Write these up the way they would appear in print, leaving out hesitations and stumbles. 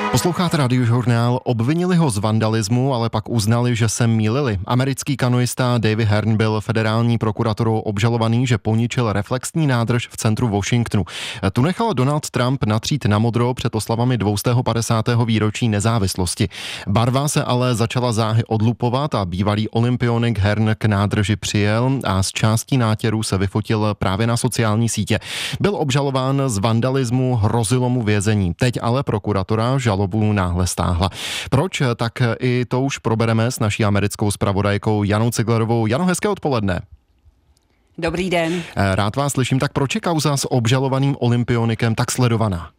Posloucháte Radiožurnál. Obvinili ho z vandalismu, ale pak uznali, že se mýlili. Americký kanoista David Hearn byl federální prokuraturou obžalovaný, že poničil reflexní nádrž v centru Washingtonu. Tu nechal Donald Trump natřít na modro před oslavami 250. výročí nezávislosti. Barva se ale začala záhy odlupovat a bývalý olympionik Hearn k nádrži přijel a z částí nátěru se vyfotil právě na sociální sítě. Byl obžalován z vandalismu, hrozilo mu vězení. Teď ale prokuratura žalobu náhle stáhla. Proč? Tak i to už probereme s naší americkou zpravodajkou Janou Ciglerovou. Jano, hezké odpoledne. Dobrý den. Rád vás slyším. Tak proč je kauza s obžalovaným olympionikem tak sledovaná?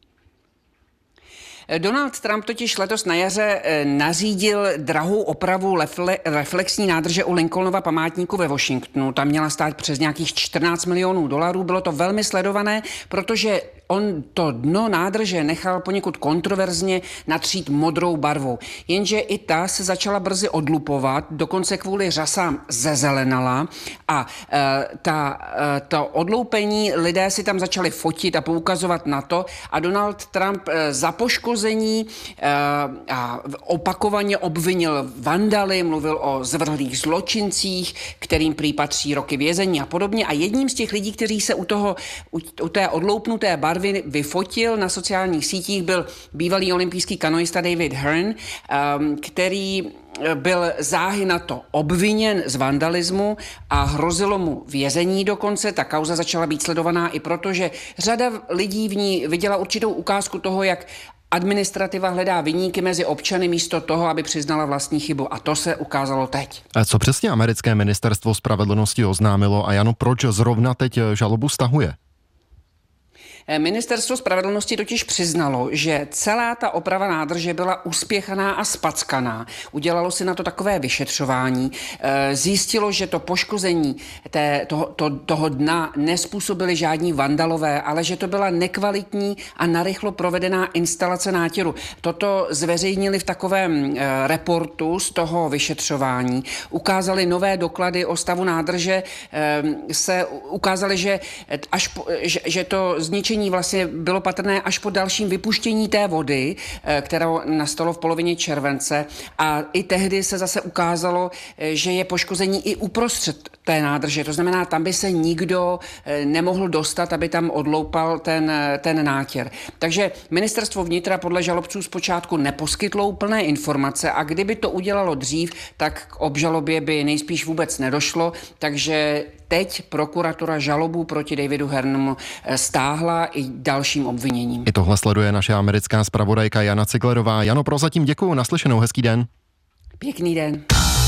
Donald Trump totiž letos na jaře nařídil drahou opravu reflexní nádrže u Lincolnova památníku ve Washingtonu. Tam měla stát přes nějakých $14 milionů. Bylo to velmi sledované, protože on to dno nádrže nechal poněkud kontroverzně natřít modrou barvou. Jenže i ta se začala brzy odlupovat, dokonce kvůli řasám zezelenala a to odloupení lidé si tam začali fotit a poukazovat na to a Donald Trump za poškození a opakovaně obvinil vandaly, mluvil o zvrhlých zločincích, kterým prý patří roky vězení a podobně. A jedním z těch lidí, kteří se u té odloupnuté barvy vyfotil na sociálních sítích, byl bývalý olympijský kanoista David Hearn, který byl záhy na to obviněn z vandalismu a hrozilo mu vězení dokonce. Ta kauza začala být sledovaná i proto, že řada lidí v ní viděla určitou ukázku toho, jak administrativa hledá viníky mezi občany místo toho, aby přiznala vlastní chybu. A to se ukázalo teď. Co přesně americké ministerstvo spravedlnosti oznámilo a Jano, proč zrovna teď žalobu stahuje? Ministerstvo spravedlnosti totiž přiznalo, že celá ta oprava nádrže byla uspěchaná a spackaná. Udělalo si na to takové vyšetřování. Zjistilo, že to poškození toho dna nespůsobili žádní vandalové, ale že to byla nekvalitní a narychlo provedená instalace nátěru. Toto zveřejnili v takovém reportu z toho vyšetřování. Ukázali nové doklady o stavu nádrže. Ukázali, že to zničení vlastně bylo patrné až po dalším vypuštění té vody, která nastalo v polovině července. A i tehdy se zase ukázalo, že je poškození i uprostřed té nádrže. To znamená, tam by se nikdo nemohl dostat, aby tam odloupal ten nátěr. Takže ministerstvo vnitra podle žalobců zpočátku neposkytlo úplné informace a kdyby to udělalo dřív, tak k obžalobě by nejspíš vůbec nedošlo. Takže teď prokuratura žalobu proti Davidu Hearnomu stáhla i dalším obviněním. I tohle sleduje naše americká zpravodajka Jana Ciglerová. Jano, prozatím děkuju, naslyšenou, hezký den. Pěkný den.